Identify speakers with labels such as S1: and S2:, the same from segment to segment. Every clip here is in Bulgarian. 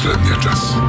S1: последния час.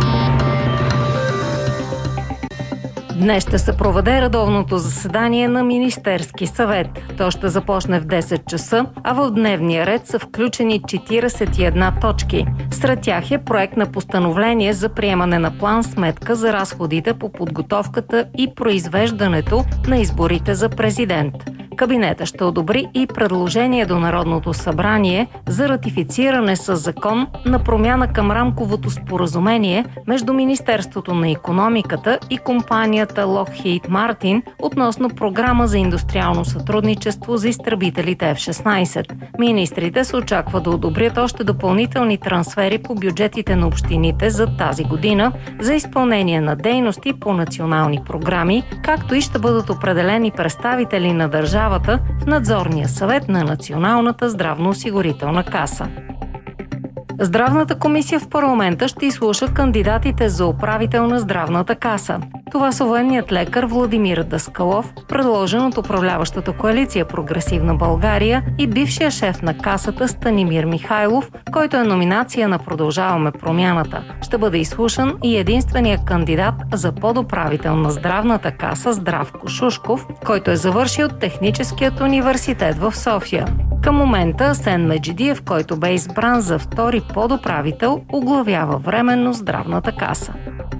S2: Днес ще се проведе редовното заседание на Министерски съвет. То ще започне в 10 часа, а в дневния ред са включени 41 точки. Сред тях е проект на постановление за приемане на план-сметка за разходите по подготовката и произвеждането на изборите за президент. Кабинета ще одобри и предложение до Народното събрание за ратифициране със закон на промяна към рамковото споразумение между Министерството на икономиката и компанията Lockheed Martin относно програма за индустриално сътрудничество за изтребителите F-16. Министрите се очаква да одобрят още допълнителни трансфери по бюджетите на общините за тази година за изпълнение на дейности по национални програми, както и ще бъдат определени представители на държавата в надзорния съвет на Националната здравноосигурителна каса. Здравната комисия в парламента ще изслуша кандидатите за управител на здравната каса. Това са военният лекар Владимир Даскалов, предложен от управляващата коалиция Прогресивна България, и бившия шеф на касата Станимир Михайлов, който е номинация на Продължаваме промяната. Ще бъде изслушан и единственият кандидат за подуправител на здравната каса Здравко Шушков, който е завършил Техническият университет в София. Към момента Асен Меджидиев, който бе избран за втори подуправител, оглавява временно здравната каса.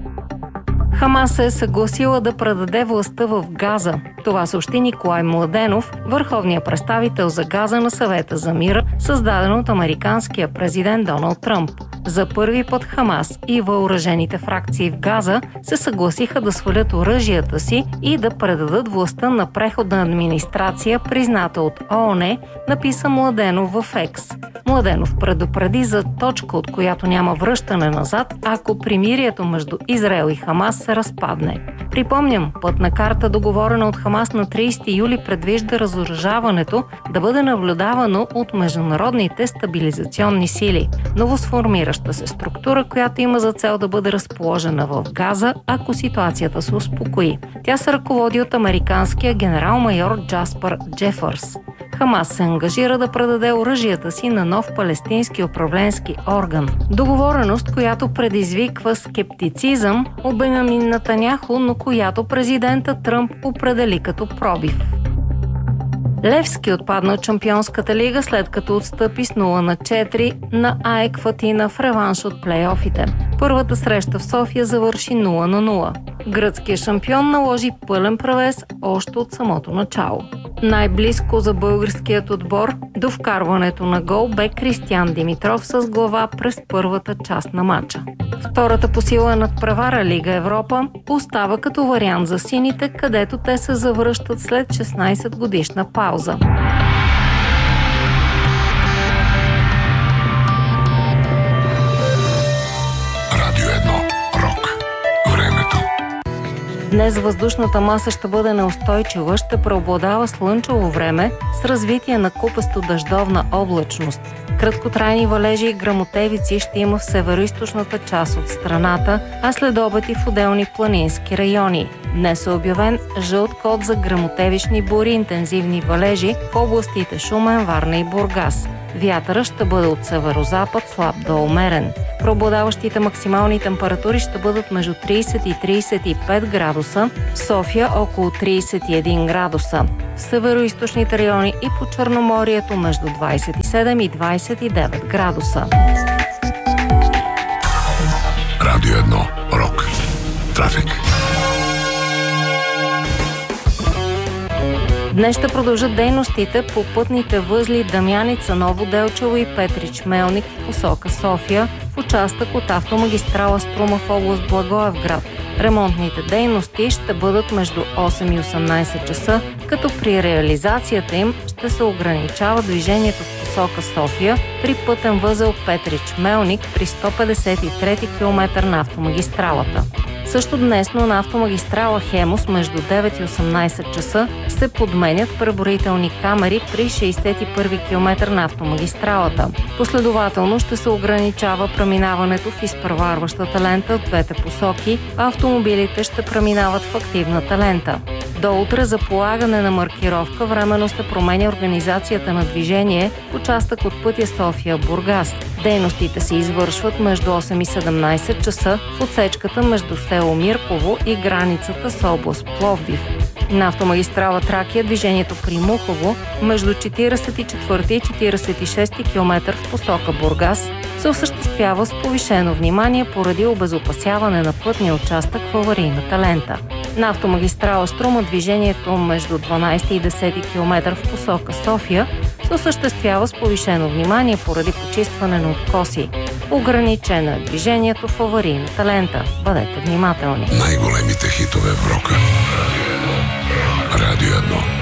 S2: Хамас се е съгласила да предаде властта в Газа. Това съобщи Николай Младенов, върховният представител за Газа на Съвета за мира, създаден от американския президент Доналд Тръмп. За първи път Хамас и въоръжените фракции в Газа се съгласиха да свалят оръжията си и да предадат властта на преходна администрация, призната от ООН, написа Младенов в Екс. Младенов предупреди за точка, от която няма връщане назад, ако примирието между Израел и Хамас се разпадне. Припомням, пътна карта, договорена от Хамас на 30 юли, предвижда разоръжаването да бъде наблюдавано от международните стабилизационни сили. Новосформираща се структура, която има за цел да бъде разположена в Газа, ако ситуацията се успокои. Тя се ръководи от американския генерал-майор Джаспър Джефърс. Хамас се ангажира да предаде оръжията си на нов палестински управленски орган. Договореност, която предизвиква скептицизъм от Бенямин Нетаняху, но която президента Тръмп определи като пробив. Левски отпадна от Шампионската лига, след като отстъпи с 0-4 на АЕК Атина в реванш от плейофите. Първата среща в София завърши 0-0. Гръцкият шампион наложи пълен превес още от самото начало. Най-близко за българският отбор до вкарването на гол бе Кристиян Димитров с глава през първата част на матча. Втората по сила надпревара Лига Европа остава като вариант за сините, където те се завръщат след 16 годишна пауза.
S1: Радио 1. Рок. Времето.
S2: Днес въздушната маса ще бъде неустойчива, ще преобладава слънчево време с развитие на купесто дъждовна облачност. Краткотрайни валежи и гръмотевици ще има в североизточната част от страната, а след обед и в отделни планински райони. Днес е обявен жълт код за гръмотевични бури и интензивни валежи в областите Шумен, Варна и Бургас. Вятърът ще бъде от северозапад слаб до умерен. Преобладаващите максимални температури ще бъдат между 30 и 35 градуса, в София около 31 градуса. В североизточните райони и по Черноморието между 27 и 29 градуса.
S1: Радио 1. Рок. Трафик.
S2: Днес ще продължат дейностите по пътните възли Дамяница, Ново Делчево и Петрич Мелник в посока София в участък от автомагистрала Струма в област Благоевград. Ремонтните дейности ще бъдат между 8 и 18 часа, като при реализацията им ще се ограничава движението в посока София при пътен възел Петрич Мелник при 153 км на автомагистралата. Също днесно на автомагистрала Хемус между 9 и 18 часа се подменят преброителни камери при 61 км на автомагистралата. Последователно ще се ограничава преминаването в изпреварващата лента от двете посоки, а автомобилите ще преминават в активната лента. До утре за полагане на маркировка временно се променя организацията на движение в участък от пътя София-Бургас. Дейностите се извършват между 8 и 17 часа в отсечката между село Мирково и границата с област Пловдив. На автомагистрала Тракия движението при Мухово между 44 и 46 км в посока Бургас се осъществява с повишено внимание поради обезопасяване на пътния участък в аварийната лента. На автомагистрала Струма движението между 12 и 10 км в посока София се осъществява с повишено внимание поради почистване на откоси. Ограничено е движението в аварийната лента. Бъдете внимателни.
S1: Най-големите хитове в рока. Радио 1.